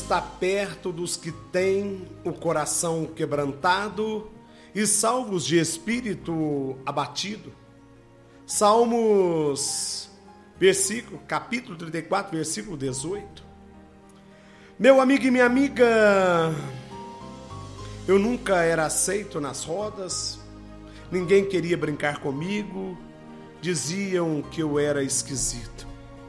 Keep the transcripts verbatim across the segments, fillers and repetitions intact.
está perto dos que têm o coração quebrantado e salvos de espírito abatido. Salmos, versículo, capítulo trinta e quatro, versículo dezoito. Meu amigo e minha amiga, eu nunca era aceito nas rodas, ninguém queria brincar comigo, diziam que eu era esquisito.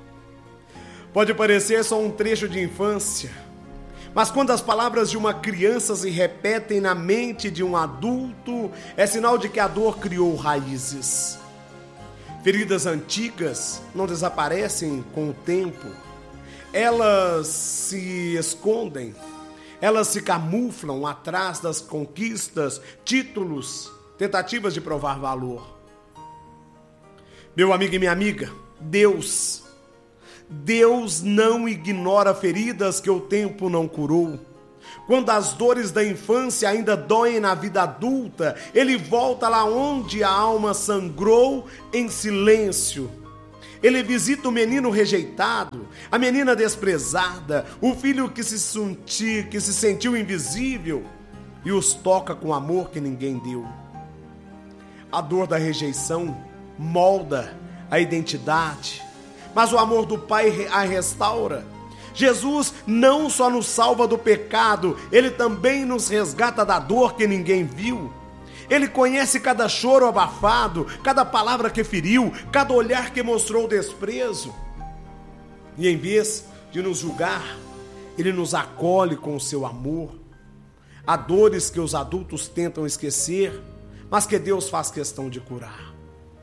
Pode parecer só um trecho de infância, mas quando as palavras de uma criança se repetem na mente de um adulto, é sinal de que a dor criou raízes. Feridas antigas não desaparecem com o tempo, elas se escondem, elas se camuflam atrás das conquistas, títulos, tentativas de provar valor. Meu amigo e minha amiga, Deus Deus não ignora feridas que o tempo não curou. Quando as dores da infância ainda doem na vida adulta, Ele volta lá onde a alma sangrou em silêncio. Ele visita o menino rejeitado, a menina desprezada, o filho que se, senti, que se sentiu invisível e os toca com amor que ninguém deu. A dor da rejeição molda a identidade, mas o amor do Pai a restaura. Jesus não só nos salva do pecado, Ele também nos resgata da dor que ninguém viu. Ele conhece cada choro abafado, cada palavra que feriu, cada olhar que mostrou desprezo. E em vez de nos julgar, Ele nos acolhe com o seu amor. Há dores que os adultos tentam esquecer, mas que Deus faz questão de curar.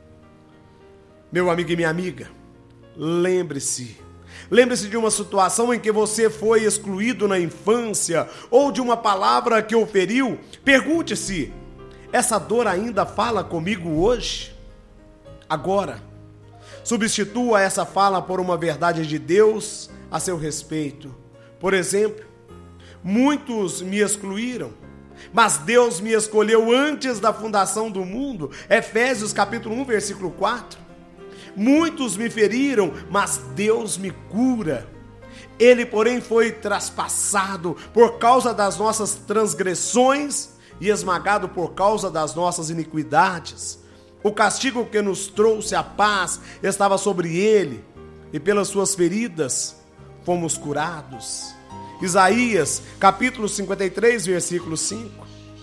Meu amigo e minha amiga, lembre-se, lembre-se de uma situação em que você foi excluído na infância ou de uma palavra que o feriu. Pergunte-se, essa dor ainda fala comigo hoje? Agora, substitua essa fala por uma verdade de Deus a seu respeito. Por exemplo, muitos me excluíram, mas Deus me escolheu antes da fundação do mundo. Efésios capítulo um, versículo quatro. Muitos me feriram, mas Deus me cura. Ele, porém, foi traspassado por causa das nossas transgressões e esmagado por causa das nossas iniquidades. O castigo que nos trouxe a paz estava sobre ele, e pelas suas feridas fomos curados. Isaías, capítulo cinquenta e três, versículo cinco.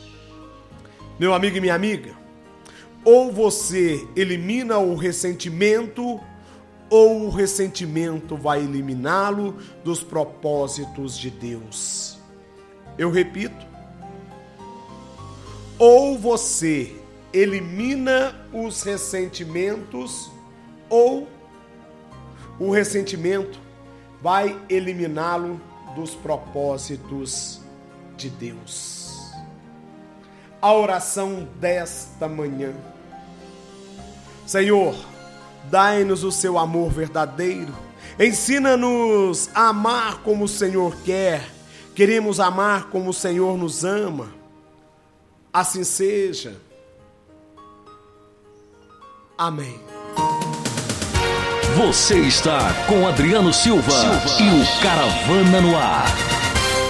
Meu amigo e minha amiga, ou você elimina o ressentimento, ou o ressentimento vai eliminá-lo dos propósitos de Deus. Eu repito, ou você elimina os ressentimentos, ou o ressentimento vai eliminá-lo dos propósitos de Deus. A oração desta manhã: Senhor, dai-nos o seu amor verdadeiro, ensina-nos a amar como o Senhor quer, queremos amar como o Senhor nos ama. Assim seja. Amém. Você está com Adriano Silva, Silva. E o Caravana no Ar.